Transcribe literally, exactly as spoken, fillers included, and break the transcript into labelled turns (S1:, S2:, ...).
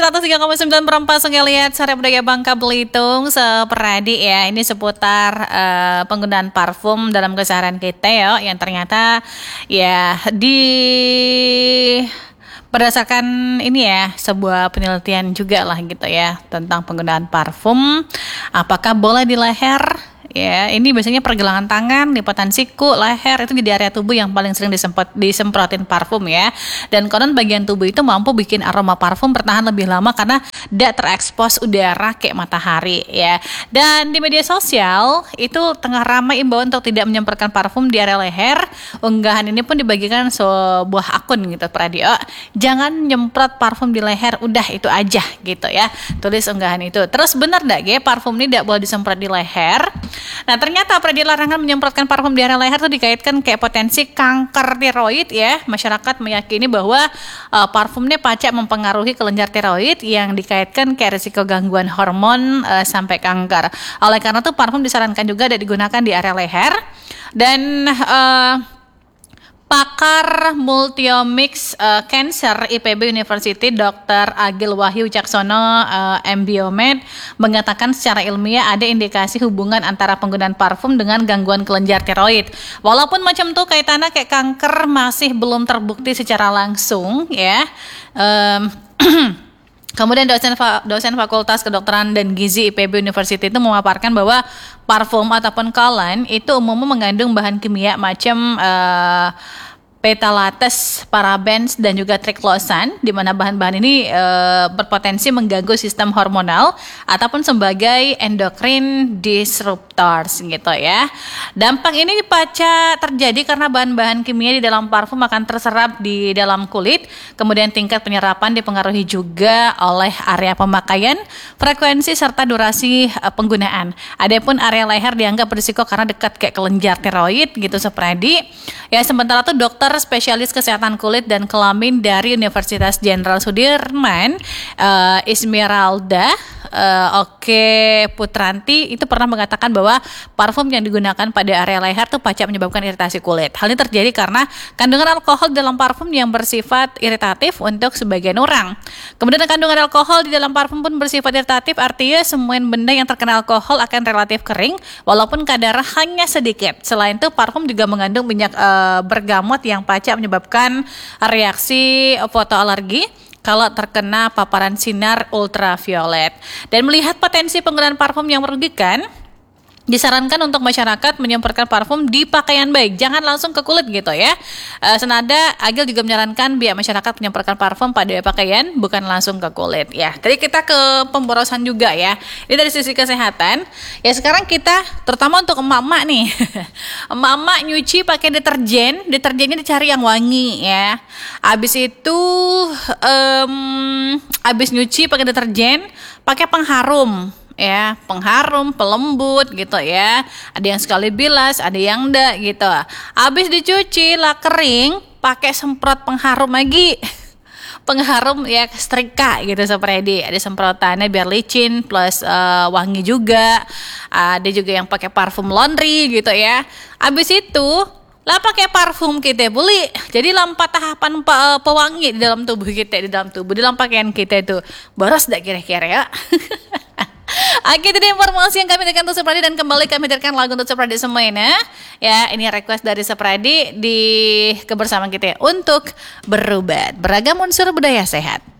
S1: seratus tiga koma sembilan perempat Sungai Liat, Sore Budaya Bangka Belitung, Seperadi ya. Ini seputar uh, penggunaan parfum dalam keseharian kita ya, yang ternyata ya di berdasarkan ini ya, sebuah penelitian juga lah gitu ya, tentang penggunaan parfum. Apakah boleh di leher? Ya, ini biasanya pergelangan tangan, lipatan siku, leher, itu jadi area tubuh yang paling sering disempot, disemprotin parfum ya. Dan konon bagian tubuh itu mampu bikin aroma parfum bertahan lebih lama karena tidak terekspos udara kayak matahari ya. Dan di media sosial itu tengah ramai imbauan untuk tidak menyemprotkan parfum di area leher. Unggahan ini pun dibagikan sebuah akun gitu, Pradio. Jangan nyemprot parfum di leher, udah itu aja gitu ya. Tulis unggahan itu. Terus benar enggak ya parfum ini tidak boleh disemprot di leher? Nah, ternyata pada larangan menyemprotkan parfum di area leher itu dikaitkan kayak potensi kanker tiroid ya. Masyarakat meyakini bahwa uh, parfum ini pacak mempengaruhi kelenjar tiroid yang dikaitkan kayak risiko gangguan hormon uh, sampai kanker. Oleh karena itu parfum disarankan juga tidak digunakan di area leher. Dan uh, pakar multiomics uh, cancer I P B University dokter Agil Wahyu Caksono uh, M Biomed mengatakan secara ilmiah ada indikasi hubungan antara penggunaan parfum dengan gangguan kelenjar tiroid. Walaupun macam tuh kaitannya kayak kanker masih belum terbukti secara langsung ya. Um, Kemudian dosen fa- dosen Fakultas Kedokteran dan Gizi I P B University itu memaparkan bahwa parfum ataupun cologne itu umumnya mengandung bahan kimia macam uh, petalates, parabens, dan juga triklosan, di mana bahan-bahan ini e, berpotensi mengganggu sistem hormonal ataupun sebagai endokrin disruptors gitu ya. Dampak ini dipaca terjadi karena bahan-bahan kimia di dalam parfum akan terserap di dalam kulit, kemudian tingkat penyerapan dipengaruhi juga oleh area pemakaian, frekuensi serta durasi e, penggunaan. Adapun area leher dianggap berisiko karena dekat kayak kelenjar tiroid gitu, Sepradi. Ya, sementara itu dokter spesialis kesehatan kulit dan kelamin dari Universitas Jenderal Sudirman, uh, Ismiralda uh, Oke Putranti itu pernah mengatakan bahwa parfum yang digunakan pada area leher itu pacak menyebabkan iritasi kulit. Hal ini terjadi karena kandungan alkohol dalam parfum yang bersifat iritatif untuk sebagian orang. Kemudian kandungan alkohol di dalam parfum pun bersifat iritatif, artinya semua benda yang terkena alkohol akan relatif kering walaupun kadar hanya sedikit. Selain itu parfum juga mengandung minyak uh, bergamot yang pacak menyebabkan reaksi fotoalergi kalau terkena paparan sinar ultraviolet. Dan melihat potensi penggunaan parfum yang merugikan, disarankan untuk masyarakat menyemprotkan parfum di pakaian baik, jangan langsung ke kulit gitu ya. E, senada Agil juga menyarankan biar masyarakat menyemprotkan parfum pada pakaian, bukan langsung ke kulit ya. Tadi kita ke pemborosan juga ya. Ini dari sisi kesehatan. Ya sekarang kita terutama untuk emak-emak nih, emak-emak nyuci pakai deterjen, deterjennya dicari yang wangi ya. Abis itu, um, abis nyuci pakai deterjen, pakai pengharum. Ya, pengharum, pelembut gitu ya. Ada yang sekali bilas, ada yang enggak gitu. Habis dicuci lah kering, pakai semprot pengharum lagi. Pengharum ya setrika gitu, Sepredi. Ada semprotannya biar licin plus uh, wangi juga. Ada juga yang pakai parfum laundry gitu ya. Habis itu lah pakai parfum kita beli. Jadi lampat tahapan pe- pewangi di dalam tubuh kita, di dalam tubuh, di dalam pakaian kita itu. Boros enggak kira-kira ya? Oke, itu dia informasi yang kami berikan untuk Sepradi, dan kembali kami berikan lagu untuk Sepradi semuanya. Ya, ini request dari Sepradi di kebersamaan kita untuk berobat beragam unsur budaya sehat.